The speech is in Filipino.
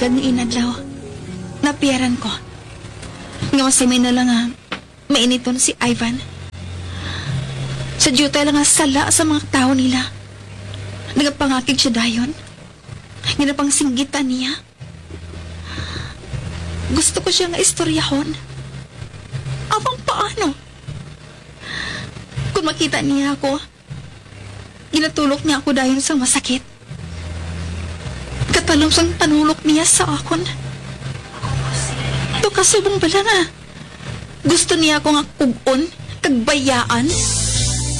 agad ni inadlaw. Napiyaran ko. Nga sa may na lang nga, mainiton si Ivan. Sa juta lang nga sala sa mga tao nila. Nagapangakig siya dayon. Ginapang singgitan niya. Gusto ko siya nga istoryahon. Abang paano? Kung makita niya ako, ginatulok niya ako dayon sa masakit. Katalong sang panulok niya sa akon. Ito kasubong bala nga. Gusto niya ako nga kugon, kagbayaan.